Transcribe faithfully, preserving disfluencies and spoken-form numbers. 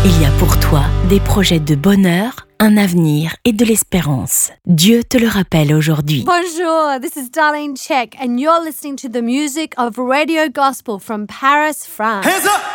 Il y a pour toi des projets de bonheur, un avenir et de l'espérance. Dieu te le rappelle aujourd'hui. Bonjour, this is Darlene Check and you're listening to the music of Radio Gospel from Paris, France. Hands up!